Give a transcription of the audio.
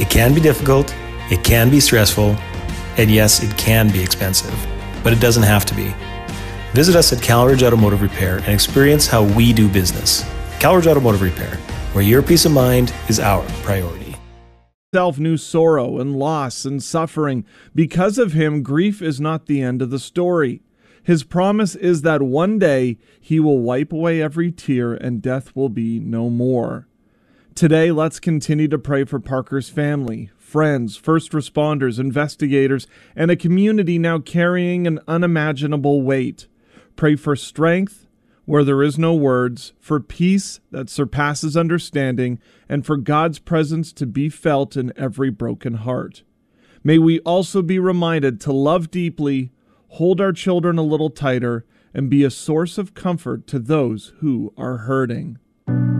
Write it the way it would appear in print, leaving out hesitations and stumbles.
It can be difficult, it can be stressful, and yes, it can be expensive, but it doesn't have to be. Visit us at Calridge Automotive Repair and experience how we do business. Calridge Automotive Repair, where your peace of mind is our priority. Self knew sorrow and loss and suffering. Because of him, grief is not the end of the story. His promise is that one day he will wipe away every tear and death will be no more. Today, let's continue to pray for Parker's family, friends, first responders, investigators, and a community now carrying an unimaginable weight. Pray for strength where there is no words, for peace that surpasses understanding, and for God's presence to be felt in every broken heart. May we also be reminded to love deeply, hold our children a little tighter, and be a source of comfort to those who are hurting.